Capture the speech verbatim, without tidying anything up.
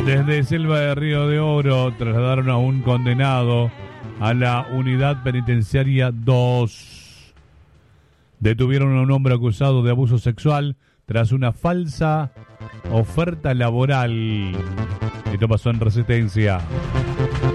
Desde Selva de Río de Oro trasladaron a un condenado a la unidad penitenciaria dos. Detuvieron a un hombre acusado de abuso sexual tras una falsa oferta laboral. Esto pasó en Resistencia.